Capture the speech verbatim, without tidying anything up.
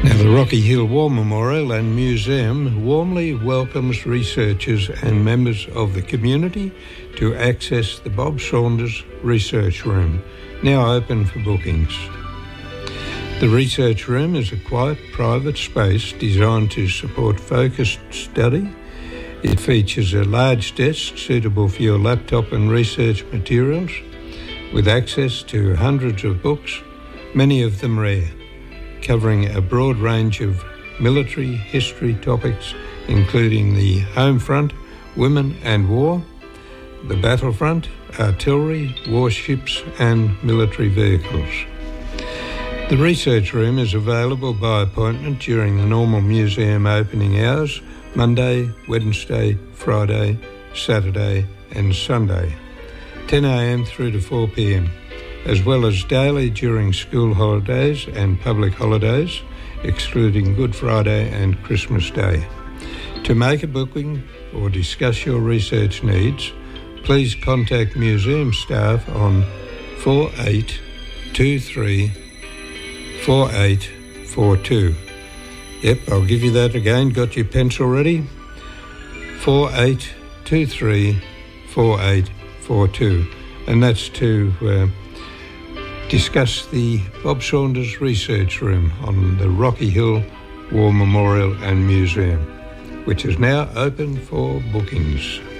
Now, the Rocky Hill War Memorial and Museum warmly welcomes researchers and members of the community to access the Bob Saunders Research Room, now open for bookings. The Research Room is a quiet, private space designed to support focused study. It features a large desk suitable for your laptop and research materials, with access to hundreds of books, many of them rare, covering a broad range of military history topics, including the home front, women and war, the battlefront, artillery, warships and military vehicles. The Research Room is available by appointment during the normal museum opening hours, Monday, Wednesday, Friday, Saturday and Sunday, ten a m through to four p m, as well as daily during school holidays and public holidays, excluding Good Friday and Christmas Day. To make a booking or discuss your research needs, please contact museum staff on four eight two three, four eight four two. Yep, I'll give you that again. Got your pencil ready? four eight two three, four eight four two. And that's to uh, discuss the Bob Saunders Research Room on the Rocky Hill War Memorial and Museum, which is now open for bookings.